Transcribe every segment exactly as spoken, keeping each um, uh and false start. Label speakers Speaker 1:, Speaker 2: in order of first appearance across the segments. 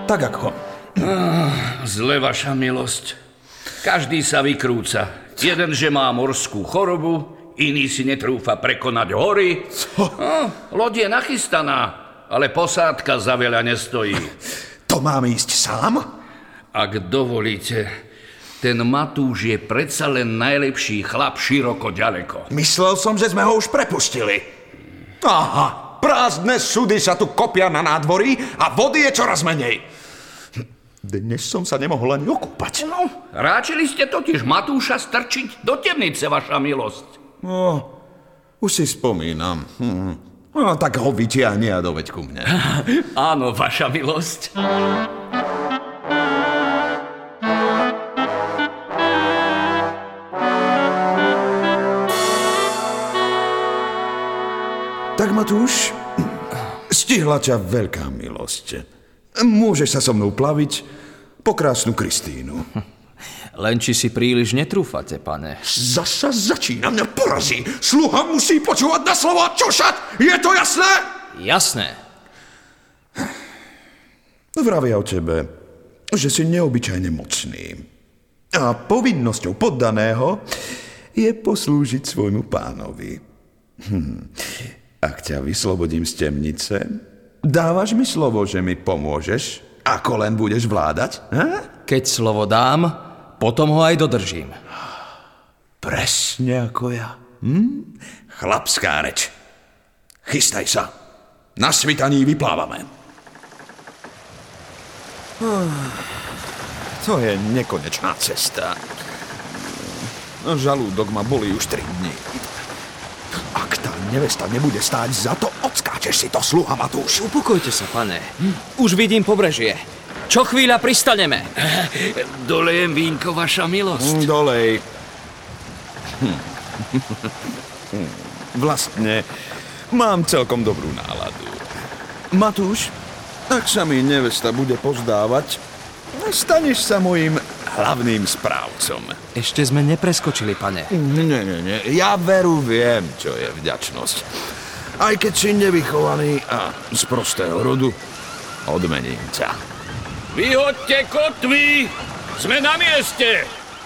Speaker 1: tak ako?
Speaker 2: Zle, vaša milosť. Každý sa vykrúca. Jeden, že má morskú chorobu, iný si netrúfa prekonať hory. No, loď je nachystaná, ale posádka za veľa nestojí.
Speaker 1: To mám ísť sám?
Speaker 2: Ak dovolíte, ten Matúš je predsa len najlepší chlap široko ďaleko.
Speaker 1: Myslel som, že sme ho už prepustili. Aha, prázdne súdy sa tu kopia na nádvorí a vody je čoraz menej. Dnes som sa nemohol ani okúpať.
Speaker 2: No, ráčili ste totiž Matúša strčiť do temnice, vaša milosť.
Speaker 1: No, už si spomínam. Hm. No, tak ho vytiahni a doveď ku mne.
Speaker 2: Áno, vaša milosť.
Speaker 1: Tak, Matúš, stihla ťa veľká milosť. Môžeš sa so mnou plaviť po krásnu Kristínu.
Speaker 3: Len či si príliš netrúfate, pane.
Speaker 1: Zasa začína, mňa porazí. Sluha musí počúvať na slovo a čošať. Je to jasné?
Speaker 3: Jasné.
Speaker 1: Vravia o tebe, že si neobyčajne mocný. A povinnosťou poddaného je poslúžiť svojmu pánovi. Hm. Ak ťa vyslobodím z temnice, dávaš mi slovo, že mi pomôžeš, ako len budeš vládať? Ha?
Speaker 3: Keď slovo dám, potom ho aj dodržím.
Speaker 1: Presne ako ja. Hm? Chlapská reč. Chystaj sa. Na svitaní vyplávame. To je nekonečná cesta. Žalúdok ma bolí už tri dni. Ak tá nevesta nebude stáť za to, odskáčeš si to, sluha Matúš.
Speaker 3: Upokojte sa, pane. Už vidím pobrežie. Čo chvíľa pristaneme.
Speaker 2: Dolejem vínko, vaša milosť.
Speaker 1: Dolej. Vlastne mám celkom dobrú náladu. Matúš, ak sa mi nevesta bude pozdávať, staneš sa mojím hlavným správcom.
Speaker 3: Ešte sme nepreskočili, pane.
Speaker 1: Nie, nie, nie. Ja veru viem, čo je vďačnosť. Aj keď si nevychovaný a z prostého rodu, odmením ťa.
Speaker 2: Vyhoďte kotvy! Sme na mieste!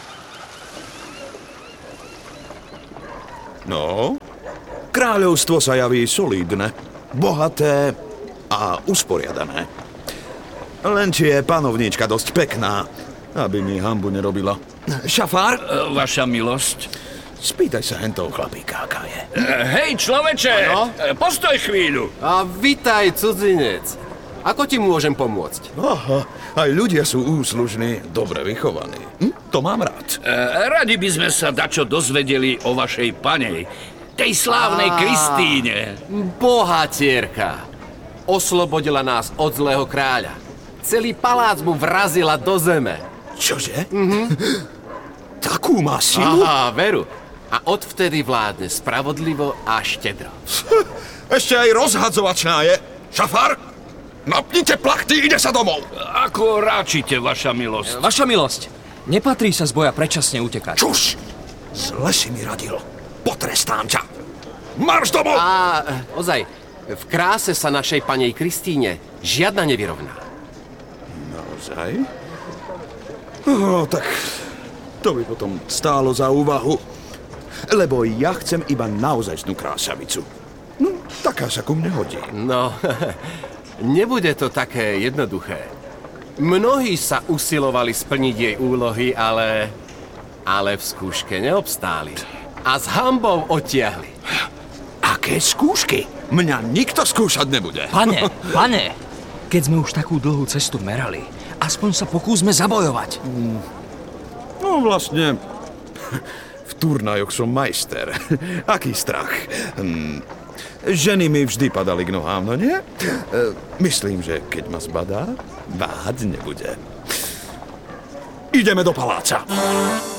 Speaker 1: No, kráľovstvo sa javí solídne, bohaté a usporiadané. Len či je panovníčka dosť pekná, aby mi hanbu nerobila. Šafár?
Speaker 2: E, vaša milosť.
Speaker 1: Spýtaj sa hentov chlapíka, aká je.
Speaker 2: E, hej, človeče,
Speaker 4: Ano?
Speaker 2: e, postoj chvíľu.
Speaker 4: A vitaj, cudzinec. Ako ti môžem pomôcť?
Speaker 1: Aha, aj ľudia sú úslužní, dobre vychovaní. Hm? To mám rád.
Speaker 2: E, radi by sme sa dačo dozvedeli o vašej panej, tej slávnej
Speaker 4: Á.
Speaker 2: Kristíne.
Speaker 4: Bohatierka. Oslobodila nás od zlého kráľa. Celý palác mu vrazila do zeme.
Speaker 1: Čože? Mhm. Takú má silu?
Speaker 4: Aha, veru. A odvtedy vládne spravodlivo a štedro.
Speaker 1: Ešte aj rozhadzovačná je. Šafár, napnite plachty, ide sa domov.
Speaker 2: Ako ráčite, vaša milosť.
Speaker 3: Vaša milosť, nepatrí sa z boja predčasne utekať.
Speaker 1: Čuš! Zle si mi radil. Potrestám ťa. Marš domov!
Speaker 4: A ozaj, v kráse sa našej panej Kristíne žiadna nevyrovná.
Speaker 1: Naozaj? No, tak to by potom stálo za úvahu. Lebo ja chcem iba naozajstnú krásavicu. No, taká sa ku mne hodí.
Speaker 4: No, nebude to také jednoduché. Mnohí sa usilovali splniť jej úlohy, ale... ale v skúške neobstáli. A s hanbou odtiahli.
Speaker 1: Aké skúšky? Mňa nikto skúšať nebude.
Speaker 3: Pane, pane, keď sme už takú dlhú cestu merali, aspoň sa pokúsme zabojovať.
Speaker 1: No vlastne, v turnajoch som majster. Aký strach. Hm. Ženy mi vždy padali k nohám, no nie? E, myslím, že keď ma zbadá, váhať nebude. Ideme do paláca.